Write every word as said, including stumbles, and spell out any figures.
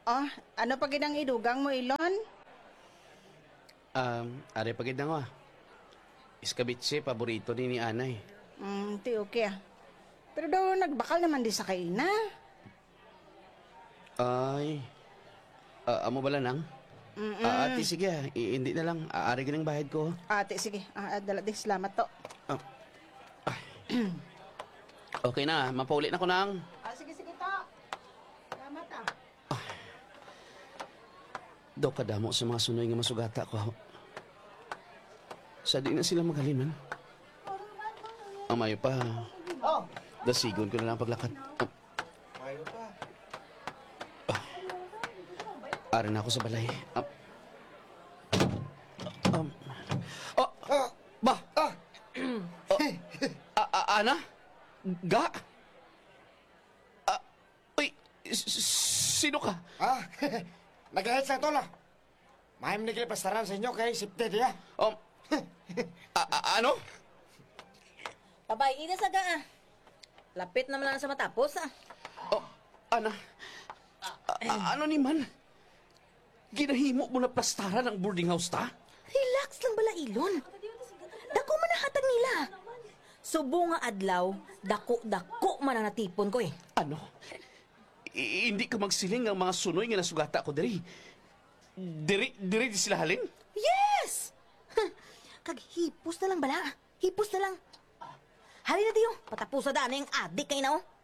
Oh, ano pa ginang idugang mo, Ilon? Um, are pagid na ko ah. Iskabitse, paborito ni ni Anay. Hmm, ti okay ah. Pero daw nagbakal naman di sa kaina. Ay, ah, amo bala nang? Mm-mm. Ah, ate, sige ah, I- hindi na lang. Aari ka ng bahid ko. Ate, sige. Ah, dala di, salamat to. Ah, okay na, mapaulit na ko nang. Ah, sige, sige to. Salamat ah. Daw kadamo sa mga sunoy nga masugata ko. Sa di na sila magaling man. Amayo pa. Oh, Dasigon ko na lang paglakad. Oh, mayo pa. ari na ako sa balay. Um, um, oh, Ah, ba? ah. A- a- Ana? Ga? Ah, uy, s- s- sino ka? Ah, nag-ahit sa tola. Mahim ni kayo pastaran sa inyo kay sipte diya. Um, a- a- ano? Abay, ina sa ah. Lapit naman lang sa matapos ah. Oh, Ana? A- a- ano ni man? Ginahimo mo na plastaran ang boarding house ta? Relax lang bala ilon. Dako man nahatag nila. Subo nga adlaw, dako-dako man ang natipon ko eh. Ano? I- hindi ka magsiling ang mga sunoy nga nasugata ko diri. Diri, diri di sila halin? Yes! Kag hipos na lang bala. Hipos na lang. Hali na tiyo, patapos na daan yung adik kay na oh.